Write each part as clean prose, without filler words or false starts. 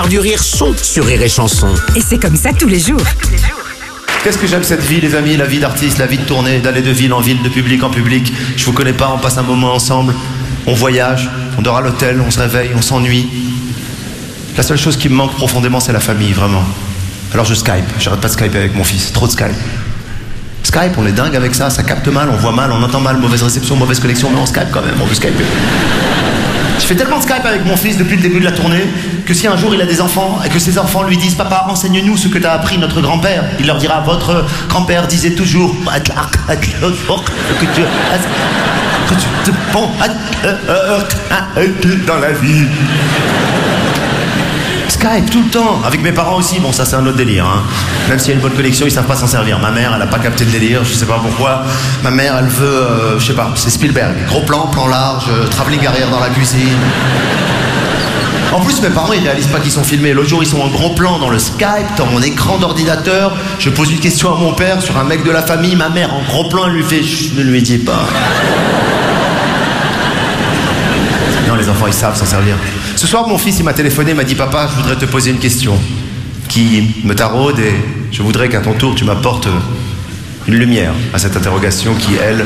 Du rire sont sur Rire et Chanson. Et c'est comme ça tous les jours. Qu'est-ce que j'aime cette vie, les amis, la vie d'artiste, la vie de tournée, d'aller de ville en ville, de public en public. Je vous connais pas, on passe un moment ensemble, on voyage, on dort à l'hôtel, on se réveille, on s'ennuie. La seule chose qui me manque profondément, c'est la famille, vraiment. Alors je Skype, j'arrête pas de Skype avec mon fils, trop de Skype. Skype, on est dingue avec ça, ça capte mal, on voit mal, on entend mal, mauvaise réception, mauvaise connexion, mais on Skype quand même, on veut Skyper. Je fais tellement de Skype avec mon fils depuis le début de la tournée que si un jour il a des enfants et que ses enfants lui disent « Papa, enseigne-nous ce que t'as appris notre grand-père », il leur dira « Votre grand-père disait toujours que tu te prends dans la vie ». Skype tout le temps, avec mes parents aussi, bon ça c'est un autre délire, hein. Même s'il y a une bonne connexion, ils savent pas s'en servir. Ma mère, elle a pas capté le délire, je sais pas pourquoi. Ma mère, elle veut, je sais pas, c'est Spielberg, gros plan, plan large, travelling arrière dans la cuisine. En plus mes parents ils réalisent pas qu'ils sont filmés. L'autre jour ils sont en gros plan dans le Skype, dans mon écran d'ordinateur. Je pose une question à mon père sur un mec de la famille, ma mère en gros plan elle lui fait « Chut, ne lui dis pas ». Non, les enfants ils savent s'en servir. Ce soir mon fils il m'a téléphoné, il m'a dit « Papa, je voudrais te poser une question qui me taraude et je voudrais qu'à ton tour tu m'apportes une lumière à cette interrogation qui, elle,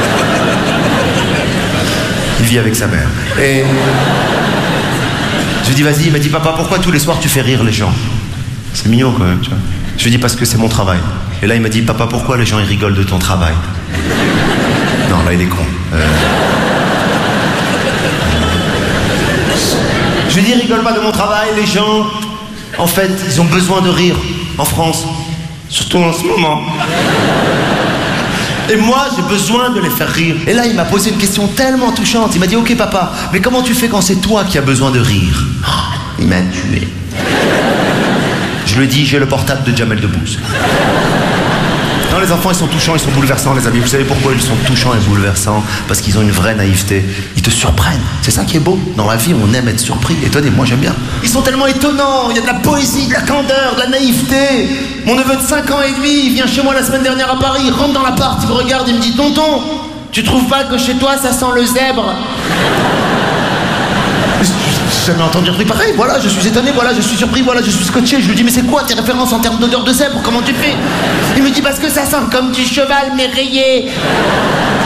il vit avec sa mère. » Et je lui dis « Vas-y », il m'a dit « Papa, pourquoi tous les soirs tu fais rire les gens ?» C'est mignon quand même, tu vois. Je lui dis « Parce que c'est mon travail. » Et là il m'a dit « Papa, pourquoi les gens ils rigolent de ton travail ?» Non, là il est con. Je lui dis, rigole pas de mon travail, les gens, en fait, ils ont besoin de rire, en France, surtout en ce moment. Et moi, j'ai besoin de les faire rire. Et là, il m'a posé une question tellement touchante. Il m'a dit, ok papa, mais comment tu fais quand c'est toi qui as besoin de rire? Oh, il m'a tué. Je lui ai dit, j'ai le portable de Jamel Debbouze. Non, les enfants, ils sont touchants, ils sont bouleversants, les amis. Vous savez pourquoi ils sont touchants et bouleversants? Parce qu'ils ont une vraie naïveté. Ils te surprennent. C'est ça qui est beau. Dans la vie, on aime être surpris. Étonné, moi, j'aime bien. Ils sont tellement étonnants. Il y a de la poésie, de la candeur, de la naïveté. Mon neveu de 5 ans et demi, il vient chez moi la semaine dernière à Paris. Il rentre dans l'appart, il me regarde, il me dit, tonton, tu trouves pas que chez toi, ça sent le zèbre? J'ai jamais entendu un truc pareil, voilà, je suis étonné, voilà, je suis surpris, voilà, je suis scotché. Je lui dis, mais c'est quoi tes références en termes d'odeur de zèbre? Comment tu fais? Il me dit, parce que ça sent comme du cheval mais rayé.